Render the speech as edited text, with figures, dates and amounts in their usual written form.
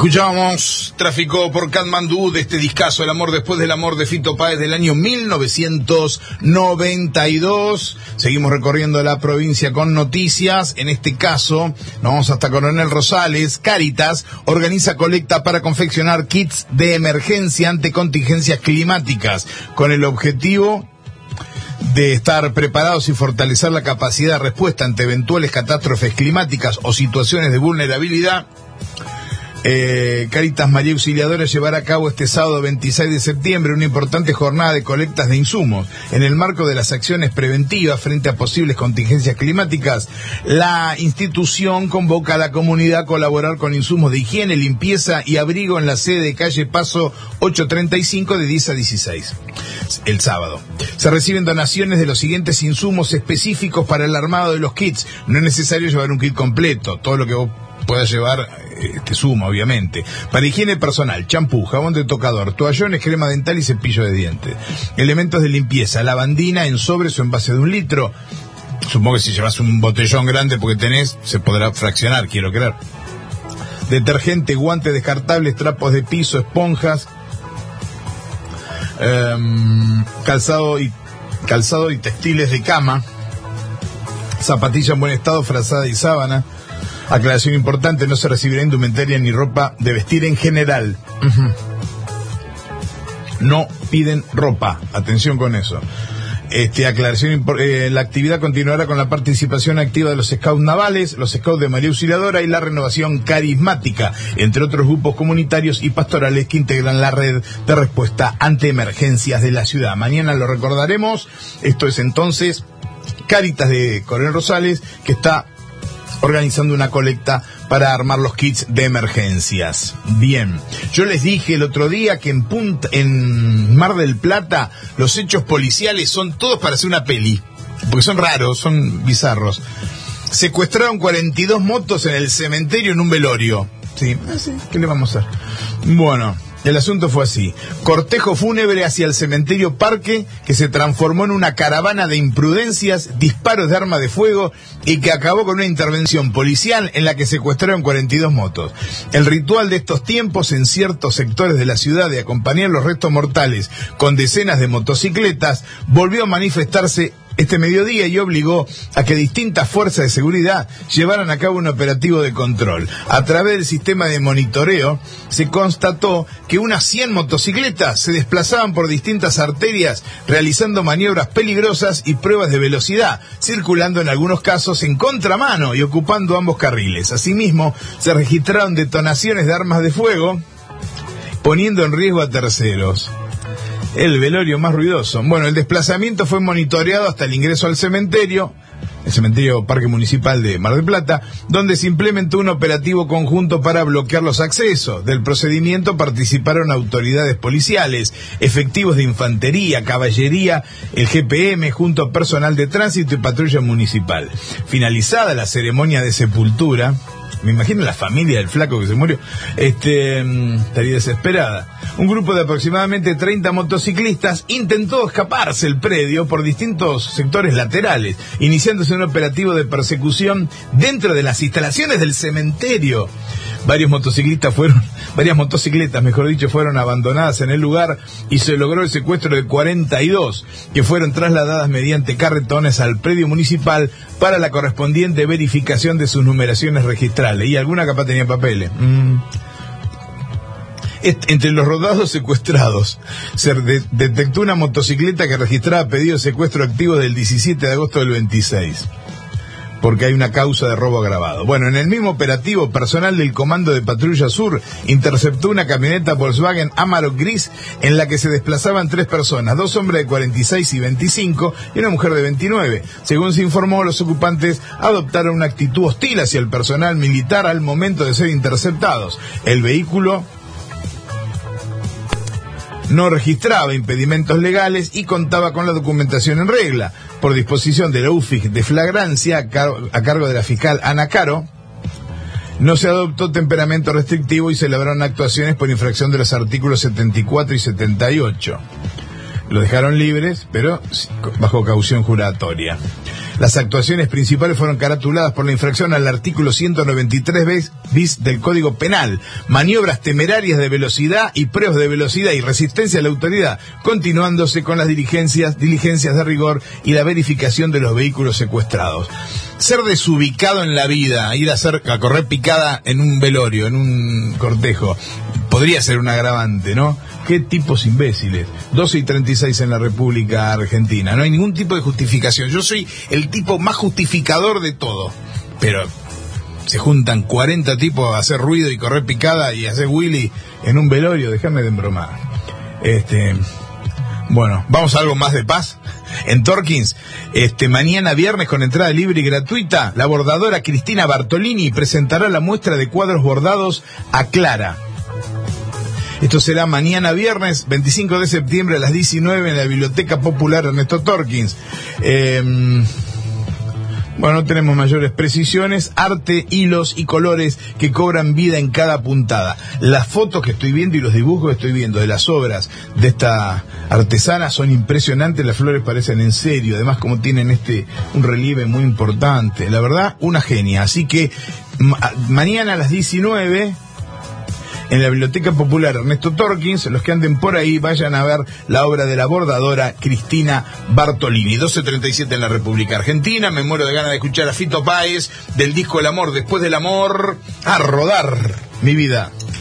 Escuchábamos Tráfico por Katmandú de este discazo El amor después del amor de Fito Páez del año 1992. Seguimos recorriendo la provincia con noticias. En este caso, nos vamos hasta Coronel Rosales. Cáritas organiza colecta para confeccionar kits de emergencia ante contingencias climáticas, con el objetivo de estar preparados y fortalecer la capacidad de respuesta ante eventuales catástrofes climáticas o situaciones de vulnerabilidad. Cáritas María Auxiliadora llevará a cabo este sábado 26 de septiembre una importante jornada de colectas de insumos. En el marco de las acciones preventivas frente a posibles contingencias climáticas, la institución convoca a la comunidad a colaborar con insumos de higiene, limpieza y abrigo en la sede de calle Paso 835 de 10 a 16. El sábado se reciben donaciones de los siguientes insumos específicos para el armado de los kits. No es necesario llevar un kit completo, todo lo que vos puedas llevar suma, obviamente. Para higiene personal, champú, jabón de tocador, toallones, crema dental y cepillo de dientes. Elementos de limpieza, lavandina en sobres o envase de 1 litro. Supongo que si llevas un botellón grande porque tenés, se podrá fraccionar, quiero creer. Detergente, guantes descartables, trapos de piso, esponjas, calzado y textiles de cama, zapatilla en buen estado, frazada y sábana. Aclaración importante, no se recibirá indumentaria ni ropa de vestir en general. No piden ropa, atención con eso. Aclaración, la actividad continuará con la participación activa de los scouts navales, los scouts de María Auxiliadora y la renovación carismática, entre otros grupos comunitarios y pastorales que integran la red de respuesta ante emergencias de la ciudad. Mañana lo recordaremos. Esto es entonces Cáritas de Coronel Rosales, que está organizando una colecta para armar los kits de emergencias. Bien, yo les dije el otro día que en Mar del Plata los hechos policiales son todos para hacer una peli, porque son raros, son bizarros. Secuestraron 42 motos en el cementerio en un velorio. Sí, ¿qué le vamos a hacer? Bueno, el asunto fue así: cortejo fúnebre hacia el cementerio Parque, que se transformó en una caravana de imprudencias, disparos de arma de fuego y que acabó con una intervención policial en la que secuestraron 42 motos. El ritual de estos tiempos en ciertos sectores de la ciudad de acompañar los restos mortales con decenas de motocicletas volvió a manifestarse este mediodía y obligó a que distintas fuerzas de seguridad llevaran a cabo un operativo de control. A través del sistema de monitoreo se constató que unas 100 motocicletas se desplazaban por distintas arterias realizando maniobras peligrosas y pruebas de velocidad, circulando en algunos casos en contramano y ocupando ambos carriles. Asimismo, se registraron detonaciones de armas de fuego, poniendo en riesgo a terceros. El velorio más ruidoso. Bueno, el desplazamiento fue monitoreado hasta el ingreso al cementerio, el cementerio Parque Municipal de Mar del Plata, donde se implementó un operativo conjunto para bloquear los accesos. Del procedimiento participaron autoridades policiales, efectivos de infantería, caballería, el GPM, junto a personal de tránsito y patrulla municipal. Finalizada la ceremonia de sepultura, me imagino la familia del flaco que se murió, estaría desesperada. Un grupo de aproximadamente 30 motociclistas intentó escaparse del predio por distintos sectores laterales, iniciándose un operativo de persecución dentro de las instalaciones del cementerio. Varias motocicletas, fueron abandonadas en el lugar y se logró el secuestro de 42, que fueron trasladadas mediante carretones al predio municipal para la correspondiente verificación de sus numeraciones registrales. Y alguna capaz tenía papeles. Entre los rodados secuestrados se detectó una motocicleta que registraba pedido de secuestro activo del 17 de agosto del 26. Porque hay una causa de robo agravado. Bueno, en el mismo operativo, personal del Comando de Patrulla Sur interceptó una camioneta Volkswagen Amarok gris en la que se desplazaban 3 personas, 2 hombres de 46 y 25 y una mujer de 29. Según se informó, los ocupantes adoptaron una actitud hostil hacia el personal militar al momento de ser interceptados. El vehículo no registraba impedimentos legales y contaba con la documentación en regla. Por disposición de la UFIC de flagrancia a cargo de la fiscal Ana Caro, no se adoptó temperamento restrictivo y se elaboraron actuaciones por infracción de los artículos 74 y 78. Lo dejaron libres, pero bajo caución juratoria. Las actuaciones principales fueron caratuladas por la infracción al artículo 193 bis del Código Penal, maniobras temerarias de velocidad y pruebas de velocidad y resistencia a la autoridad, continuándose con las diligencias de rigor y la verificación de los vehículos secuestrados. Ser desubicado en la vida, ir a correr picada en un velorio, en un cortejo, podría ser un agravante, ¿no? Qué tipos imbéciles. 12:36 en la República Argentina. No hay ningún tipo de justificación. Yo soy el tipo más justificador de todo. Pero se juntan 40 tipos a hacer ruido y correr picada y hacer Willy en un velorio. Déjame de embromar. Bueno, vamos a algo más de paz. En Torkins, mañana viernes con entrada libre y gratuita, la bordadora Cristina Bartolini presentará la muestra de cuadros bordados a Clara. Esto será mañana viernes 25 de septiembre a las 19 en la Biblioteca Popular Ernesto Torkins. No tenemos mayores precisiones. Arte, hilos y colores que cobran vida en cada puntada. Las fotos que estoy viendo y los dibujos que estoy viendo de las obras de esta artesana son impresionantes. Las flores parecen en serio. Además, como tienen un relieve muy importante. La verdad, una genia. Así que mañana a las 19... en la Biblioteca Popular Ernesto Torkins, los que anden por ahí vayan a ver la obra de la bordadora Cristina Bartolini. 12:37 en la República Argentina. Me muero de ganas de escuchar a Fito Páez del disco El amor después del amor. A rodar mi vida.